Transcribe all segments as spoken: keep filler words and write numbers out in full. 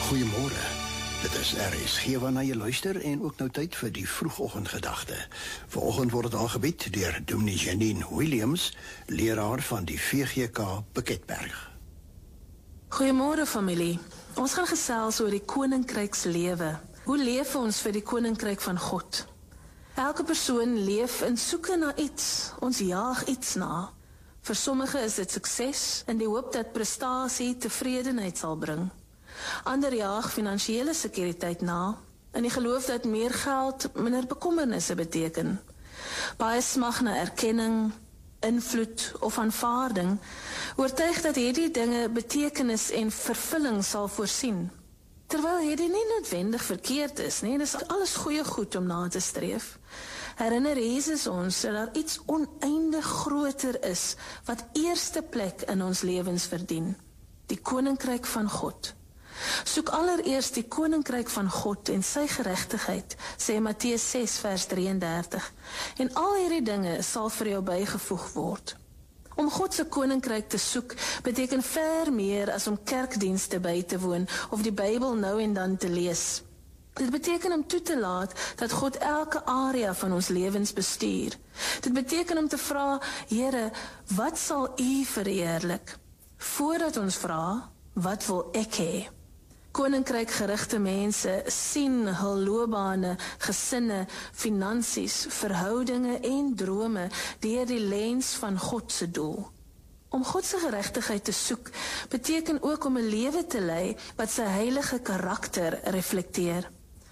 Goeiemôre. Dit is R S G waarna jy luister en ook nou tyd vir die vroegoggendgedagte. Vanoggend word dit aangebied deur Dominee Janine Williams, leraar van die V G K Piketberg. Goeiemôre familie. Ons gaan gesels oor die koninkrykslewe. Hoe leef ons vir die koninkryk van God? Elke persoon leef in soeke na iets. Ons jaag iets na. Vir sommige is dit sukses in die hoop dat prestasie tevredenheid sal bring. Ander jaag finansiële sekuriteit na, in die geloof dat meer geld minder bekommernisse beteken. Baie smag na erkenning, invloed of aanvaarding, oortuig dat hierdie dinge betekenis en vervulling sal voorsien. Terwyl hierdie nie noodwendig verkeerd is, nie, dis alles goeie goed om na te streef. Herinner Jesus ons dat daar iets oneindig groter is, wat eerste plek in ons lewens verdien. Die koninkryk van God. Soek allereerst die koninkryk van God en sy geregtigheid, sê Matteus ses vers drieëndertig, en al hierdie dinge sal vir jou bygevoeg word. Om God se koninkryk te soek, beteken ver meer as om kerkdienste by te woon, of die Bybel nou en dan te lees. Dit beteken om toe te laat, dat God elke area van ons lewens bestuur. Dit beteken om te vra, Here, wat sal U verheerlik? Voordat ons vra, wat wil ek hê? Koninkrykgerigte mense sien hul loopbane, gesinne, finansies, verhoudinge en drome deur die lens van God se doel. Om God se geregtigheid te soek, beteken ook om 'n lewe te lei wat sy heilige karakter reflekteer.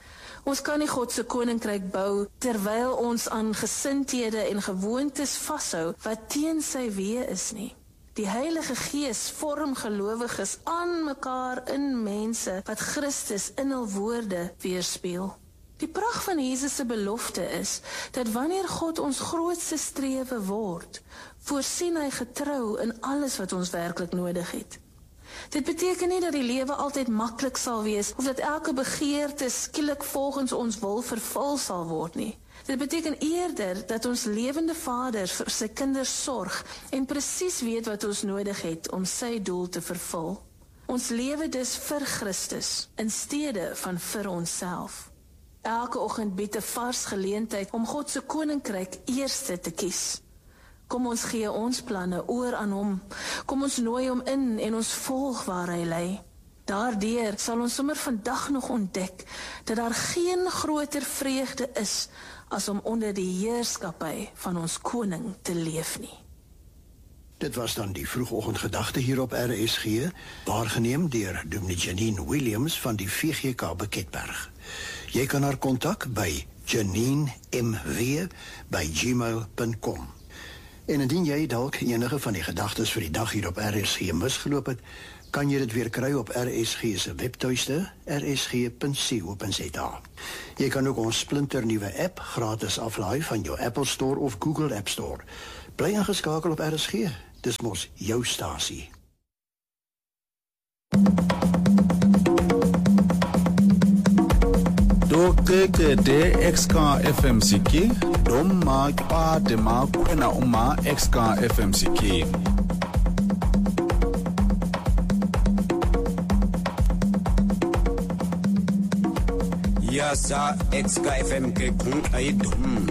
Ons kan nie God se koninkryk bou terwyl ons aan gesindhede en gewoontes vashou wat teen sy weë is nie. Die Heilige Gees vorm gelowiges aan mekaar in mense wat Christus in hul woorde weerspieël. Die pragt van Jesus se belofte is dat wanneer God ons grootste strewe word, voorsien hy getrou in alles wat ons werklik nodig het. Dit beteken nie dat die lewe altyd maklik sal wees of dat elke begeerte skielik volgens ons wil vervul sal word nie. Dit beteken eerder dat ons lewende Vader vir sy kinders sorg en presies weet wat ons nodig het om sy doel te vervul. Ons lewe dus vir Christus in steede van vir onsself. Elke oggend bied 'n vars geleentheid om God se koninkryk eerste te kies. Kom ons gee ons planne oor aan hom. Kom ons nooi hom in en ons volg waar hy lei. Daardeur sal ons sommer vandag nog ontdek dat daar geen groter vreugde is as om onder die heerskappy van ons koning te leef nie. Dit was dan die vroegoggendgedagte hier op R S G, waargeneem deur Dominee Janine Williams van die V G K Piketberg. Jy kan haar kontak by janine m w by gmail punt com. En indien jy dalk enige van die gedagtes vir die dag hier op R S G misgeloop het, kan jy dit weer kry op R S G se webtuiste, r s g punt co punt z a. Jy kan ook ons splinternuwe app gratis aflaai van jou Apple Store of Google App Store. Bly ingeskakel op R S G, dis mos jou stasie. Dokeke de X K F M C K, dom ma pa de ma kwena uma X K F M C K. Ja sa X K F M K kung ay dum.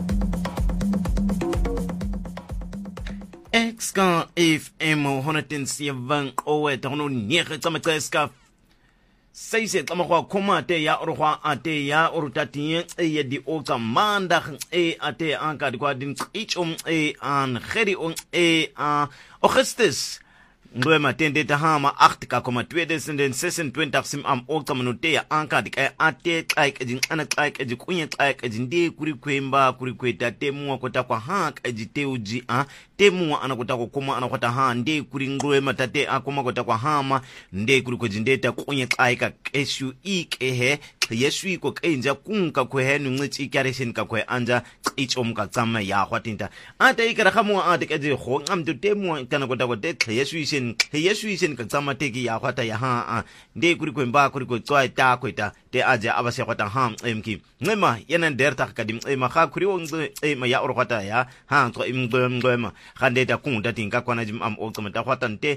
X K F M honderd zeven owe tono nege tsameka Say se tama kwa koma te ya orwa ate ya orutati e di oka mandag e ate anka di kwa din ichom e an geri on e a Augustus Ngwema tende tahama achtika koma tweeduizend zesentwintig sim am okta manote ya anka di kaya ate klaik edin ana klaik edin kunye klaik edin de kuri kwemba kuri kweta temu kota kwa hank edin te uji a temu anakota kwa kuma anakota ha nde kuri ngwema tate akoma kota kwa hama nde kuri kwa jindeta kunye klaika keshu ikehe yeshu iko kenja kunka kwehe nungiti ikareshen ka kwe anja ichom ka tsama ya hwatinta ata ikara khamu ate keje ho ngamdu temu kanakota kwa te yeshu ishen yeshu ishen ka tsama teki ya hwata ya ha nde kuri kwemba kuri kwa tswa ta kweta te aja abase hwata ha emki ngema yana derta kadim ema kha kuri wonge ema ya orhwata ya ha to imgwema khande ta kunta tinka kwana jim am okta mata hwatante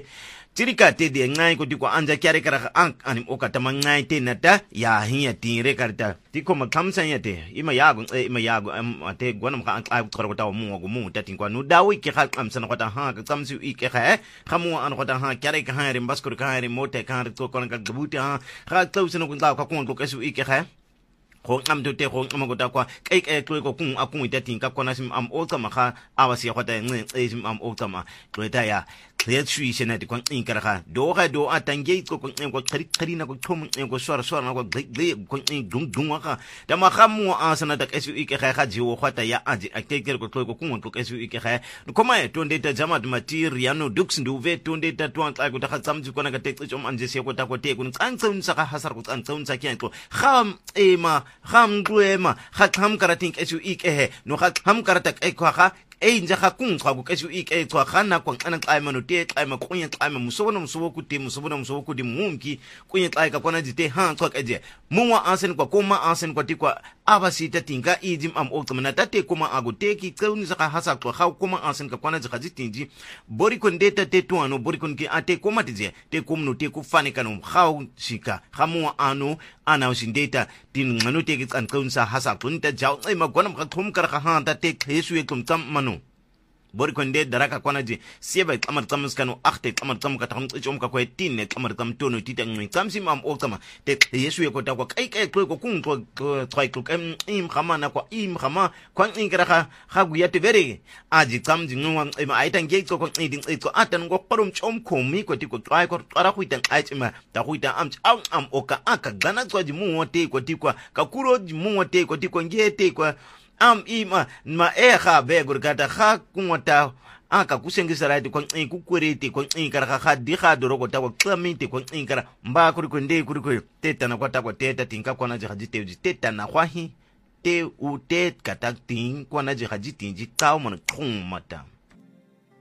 Cirika te de ngai ko tiko anja kyare kara an anim okata mangai te nata ya hiya tire karta tiko makamsa yate ima yago ima yago ate gwanam ka an ko ko taw mu go mu tatin ko nu dawi ke kha am sana ko ta ha ka tamsi i ke kha khamu an ko ta ha kyare ka ha rim baskur ka rim mote ka ko ko ka gabuti ha kha taw sana ko ta ko ko ko su i ke kha ko am to te ko am ko ta kwa kai kai to ko kun akun tatin ka kona sim am o kama kha awasi ko ta ngi sim am o kama to ta ya clear shui shena de kon inkara do ga do atange ko kon ko khari khari na ko thom ko swara swara na ko gle ko dung dung ka da ma khamu asana da kesu ike kha kha jiwo khata ya aji akeke ko ko kun ko kesu ike kha ko ma to ndeta jamat materiano dux ndu ve to ndeta to an ko ta khatsamji ko na ka te chom anje se ko ta ko te kun tsan tsan sa ka hasar ko tsan tsan sa kyan ko kham ema kham duema kha kham karatin kesu ike he no kha kham karata e ko kha e nja kha kun twa ko kesu ike twa khana ko ana tsaima no te tsaima kunya tsaima musobo musobo ku te musobo musobo ku di munki kunya tsai ka kona jite ha twa kaje munwa asen kwa koma asen kwa tikwa abasita tinga ijim am okta na tate kuma agoteki kauni saka hasa kwa kha kuma asen ka kona jika jitinji bori kon deta te to ano bori kon ki ate kuma tije te kumno te ku fani kanu kha shika khamwa ano ana usindeta tin ngano te ki tsan kauni sa hasa kun ta jaw ai magwana ka thum kar kha ha ta te khesu e kum tam manu bori kon de daraka kwana ji sieba kamar tams kanu achte kamar tam ka tam chom ka ko tin ne kamar tam tono tita ngi tamsi mam okama te yesu ko ta ko kai kai ko kun ko try ko em im khama na ko im khama kwan ingara kha kha gu yate vere aji tamji ngwa em aitan ge ko ko idin ko atan go parum chom ko mi ko ti ko try ko ara ku itan ai ma ta ku itan am am am oka aka gana ko ji mu wote ko ti ko ka kuro ji mu wote ko ti ko ngete ko am ima ma eha be gurgata kha kunwata aka kusengisa right ko ku kwerete ko inkara kha di kha doro ko ta ko klamite ko inkara mba kuri ko nde kuri ko teta na kwata ko teta tinka kona je hajite uji teta na kwahi te u tet katak tin kona je hajite ji taw man khum mata